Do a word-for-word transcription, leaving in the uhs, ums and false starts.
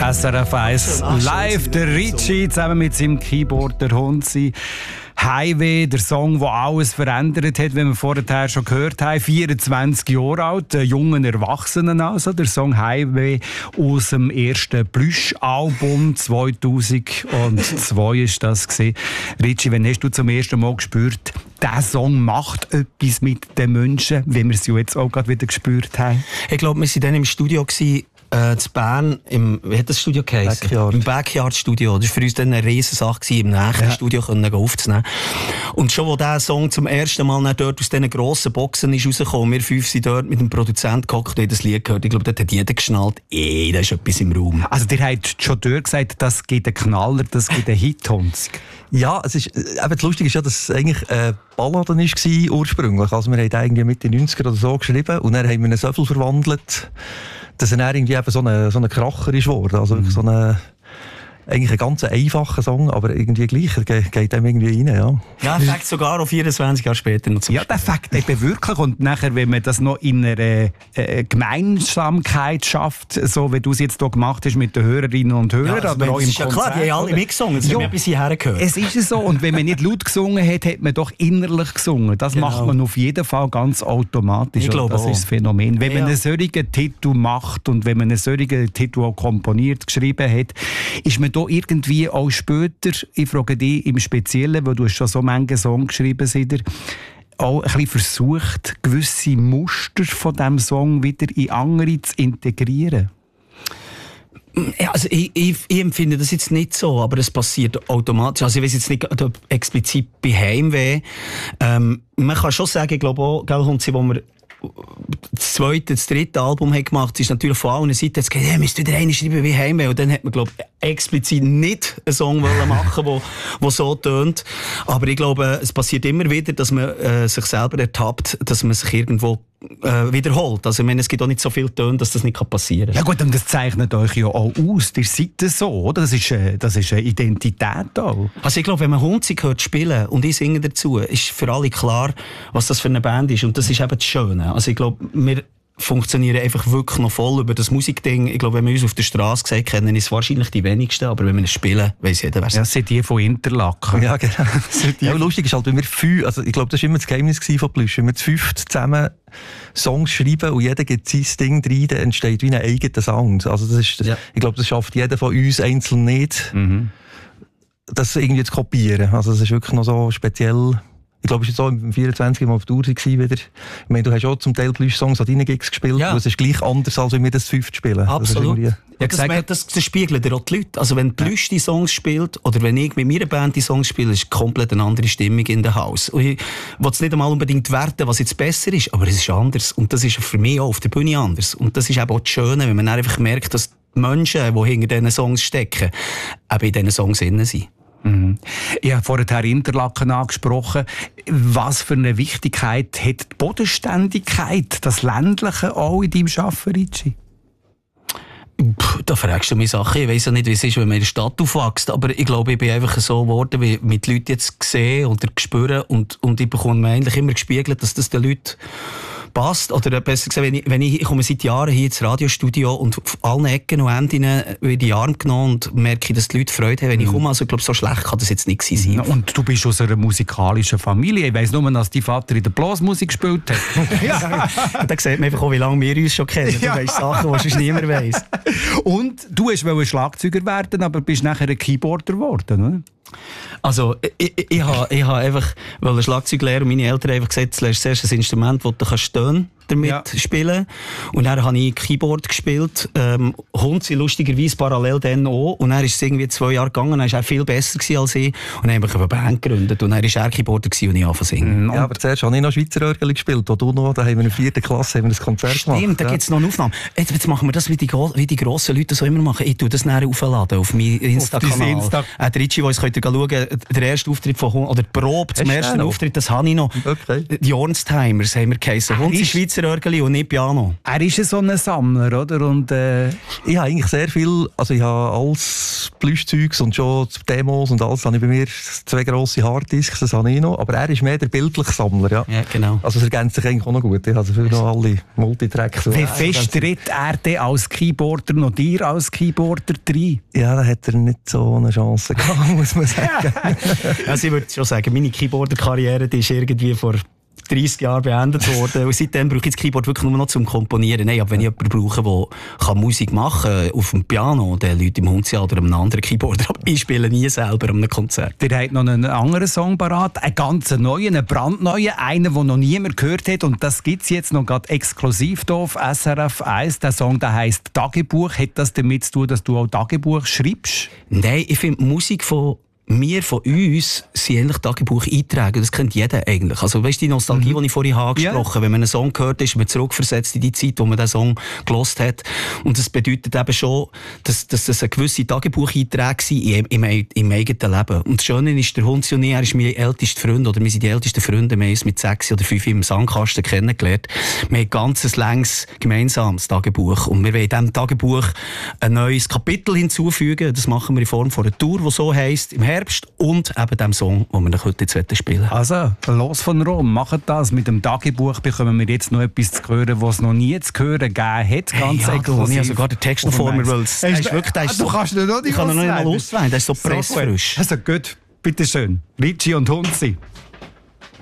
S R F eins live, der Ritchie zusammen mit seinem Keyboard, der Hunzi. Highway, der Song, der alles verändert hat, wie wir vorher schon gehört haben. vierundzwanzig Jahre alt, jungen Erwachsenen also. Der Song Highway aus dem ersten Plüsch-Album zweitausendzwei ist das gewesen. Ritchie, wann hast du zum ersten Mal gespürt, dieser Song macht etwas mit den Menschen, wie wir es ja jetzt auch gerade wieder gespürt haben? Ich glaube, wir waren dann im Studio gewesen, Äh, in Bern, im, wie hat das Studio geheißen? Backyard. Im Backyard-Studio. Das war für uns dann eine riesen Sache, im nächsten ja. Studio können aufzunehmen. Und schon, wo dieser Song zum ersten Mal dort aus diesen grossen Boxen ist rausgekommen, wir fünf sind dort mit dem Produzenten gehockt und das Lied gehört. Ich glaube, dort hat jeder geschnallt, ey, da ist etwas im Raum. Also, ihr habt schon dort gesagt, das gibt einen Knaller, das gibt einen Hit. Ja, es ist, eben das Lustige ist ja, dass es eigentlich eine Ballade war ursprünglich. Also, wir haben irgendwie Mitte neunziger oder so geschrieben und dann haben wir ihn so viel verwandelt, dass er dann irgendwie eben so ein so eine Kracher ist geworden. Also mhm. so eine, eigentlich ein ganz einfacher Song, aber irgendwie gleich, er geht, geht einem irgendwie rein, ja. Ja, der Fakt sogar auch vierundzwanzig Jahre später noch zum Ja, der Fakt eben wirklich. Und nachher, wenn man das noch in einer äh, Gemeinsamkeit schafft, so wie du es jetzt hier gemacht hast mit den Hörerinnen und Hörern, ja, also aber auch im ist ja Konzert, klar, die haben alle mitgesungen, das ja, haben wir bis hierher gehört. Es ist so. Und wenn man nicht laut gesungen hat, hat man doch innerlich gesungen. Das genau. macht man auf jeden Fall ganz automatisch. Ich glaube das auch. ist das Phänomen. Wenn ja. man einen solchen Titel macht und wenn man einen solchen Titel auch komponiert, geschrieben hat, ist man da irgendwie auch später, ich frage dich im Speziellen, weil du hast schon so manche Songs geschrieben hast, auch ein bisschen versucht, gewisse Muster von diesem Song wieder in andere zu integrieren? Ja, also ich, ich, ich empfinde das jetzt nicht so, aber es passiert automatisch. Also ich weiss jetzt nicht explizit bei Heimweh. Ähm, man kann schon sagen, ich glaube auch, gell, Hunzi, wo wir das zweite, das dritte Album haben gemacht, ist natürlich von allen Seiten jetzt gesagt, hey, müsst ihr wieder einen schreiben wie Heimweh. Und dann hat man, glaube ich, explizit nicht einen Song machen wollen, der so tönt. Aber ich glaube, es passiert immer wieder, dass man äh, sich selber ertappt, dass man sich irgendwo äh, wiederholt. Also ich meine, es gibt auch nicht so viel Töne, dass das nicht passieren kann. Ja gut, und das zeichnet euch ja auch aus. Ihr seid so, oder? Das ist, äh, das ist eine Identität auch. Also ich glaube, wenn man Hunzi hört spielen und ich singe dazu, ist für alle klar, was das für eine Band ist. Und das ist eben das Schöne. Also ich glaube, wir funktionieren einfach wirklich noch voll über das Musikding. Ich glaube, wenn wir uns auf der Straße gesagt kennen, ist es wahrscheinlich die wenigsten, aber wenn wir es spielen, weiss jeder, wer es ist. Ja, das sind die von Interlaken. Ja, genau. Ja, lustig ist halt, wenn wir fünf, also ich glaube, das war immer das Geheimnis von Plüsch, wenn wir zu fünft zusammen Songs schreiben und jeder gibt sein Ding rein, dann entsteht wie ein eigener Sound. Also das ist, ja. Ich glaube, das schafft jeder von uns einzeln nicht, mhm. das irgendwie zu kopieren. Also das ist wirklich noch so speziell. Ich glaube, es war jetzt so im vierundzwanzig Mal auf Tour wieder. Ich meine, du hast auch zum Teil Plüsch-Songs an deinen Gigs gespielt. Ja. Und es ist gleich anders, als wenn wir das fünft spielen. Absolut. Das, ja, das, das, das, das spiegelt ja auch die Leute. Also wenn Plüsch die Songs spielt oder wenn ich mit meiner Band die Songs spiele, ist komplett eine andere Stimmung in der Haus. Und ich will es nicht einmal unbedingt werten, was jetzt besser ist, aber es ist anders. Und das ist für mich auch auf der Bühne anders. Und das ist eben auch das Schöne, wenn man dann einfach merkt, dass die Menschen, die hinter diesen Songs stecken, eben in diesen Songs drin sind. Mhm. Ich habe vorher Interlaken angesprochen. Was für eine Wichtigkeit hat die Bodenständigkeit, das Ländliche auch in deinem Arbeiten, Ritchie? Puh, da fragst du mich Sachen. Ich weiss ja nicht, wie es ist, wenn man in der Stadt aufwächst. Aber ich glaube, ich bin einfach so geworden, wie mit Leuten jetzt gesehen oder spüren. Und, und ich bekomme mir eigentlich immer gespiegelt, dass das den Leuten passt. Oder besser gesagt, wenn ich, wenn ich, ich komme seit Jahren hier ins Radiostudio und auf allen Ecken und Enden in die Arme genommen und merke, dass die Leute Freude haben, wenn ich komme. Also ich glaube, so schlecht kann das jetzt nicht sein. Und du bist aus einer musikalischen Familie. Ich weiss nur, dass dein Vater in der Blasmusik gespielt hat. Ja. Da sieht man einfach auch, wie lange wir uns schon kennen. Du ja. weisst Sachen, die sonst niemand weiss. Und du wolltest Schlagzeuger werden, aber bist nachher ein Keyboarder geworden, oder? Also, ich, ich, ich habe ich ha einfach, weil ein Schlagzeugler und meine Eltern einfach gesagt, du lernst zuerst ein Instrument, das du kannst Töne damit ja. spielen. Und dann habe ich Keyboard gespielt. Ähm, Hunzi lustigerweise parallel dann auch. Und dann ist es irgendwie zwei Jahre gegangen. Dann war er viel besser als ich. Und dann habe ich eine Band gegründet. Und dann war er Keyboarder und ich angefangen zu singen. Ja, aber zuerst habe ich noch Schweizer Örgeli gespielt. Wo du noch, da haben wir in der vierten Klasse haben wir ein Konzert Stimmt, gemacht. da ja. gibt es noch eine Aufnahme. Jetzt, jetzt machen wir das, wie die, wie die grossen Leute so immer machen. Ich tue das nachher aufladen auf meinen Insta-Kanal. Insta- äh, der Ritchie, den könnt ihr schauen, der erste Auftritt von Hund, oder die Probe zum ersten Auftritt, das habe ich noch. Okay. Die Ornstimers haben wir geheissen. Hund sind Schweizer Örgeli und nicht Piano. Er ist ja so ein Sammler, oder? Und, äh... ich habe eigentlich sehr viel, also ich habe alles Plüschzeugs und schon Demos und alles, habe ich bei mir zwei grosse Harddisks, das habe ich noch, aber er ist mehr der bildliche Sammler, ja. Ja, genau. Also es ergänzt sich eigentlich auch noch gut, ich habe also noch alle Multitracks. Wie fest tritt er denn als Keyboarder noch dir als Keyboarder rein? Ja, da hat er nicht so eine Chance gehabt, muss man sagen. Also ich würde schon sagen, meine Keyboarder-Karriere, die ist irgendwie vor dreissig Jahren beendet worden. Und seitdem brauche ich das Keyboard wirklich nur noch zum Komponieren. Nein, aber wenn ich jemanden brauche, der Musik machen kann, auf dem Piano, der Leute im Hundsjahr oder einem anderen Keyboarder, aber ich spiele nie selber an einem Konzert. Ihr habt noch einen anderen Song parat, einen ganz neuen, einen brandneuen, einen, den noch niemand gehört hat. Und das gibt es jetzt noch gerade exklusiv hier auf S R F eins. Der Song, der heisst «Tagebuch». Hat das damit zu tun, dass du auch Tagebuch schreibst? Nein, ich finde Musik von wir von uns sind eigentlich Tagebuch-Einträge. Das kennt jeder eigentlich. Also, weißt du, die Nostalgie, mhm. die ich vorhin angesprochen habe, yeah. wenn man einen Song gehört, ist man zurückversetzt in die Zeit, wo man den Song gelost hat. Und das bedeutet eben schon, dass, dass das eine gewisse Tagebuch-Einträge sind im, im, im eigenen Leben. Und das Schöne ist, der Hund und ich, er ist mein ältester Freund, oder wir sind die ältesten Freunde. Wir haben uns mit sechs oder fünf im Sandkasten kennengelernt. Wir haben ein ganzes längs gemeinsames Tagebuch. Und wir wollen in diesem Tagebuch ein neues Kapitel hinzufügen. Das machen wir in Form von einer Tour, die so heisst, im Herbst, und eben dem Song, den wir heute jetzt spielen. Also, los von Rom, macht das. Mit dem Tagebuch bekommen wir jetzt noch etwas zu hören, was es noch nie zu hören gegeben hat. Ganz hey, ja, exklusiv. Ich habe sogar den Text noch vor mir, weil es ist wirklich... Der ist du kannst ihn noch nicht ich kann ihn noch nicht mal auswählen, der ist so pressfrisch. Also gut, bitteschön. Ricci und Hunzi.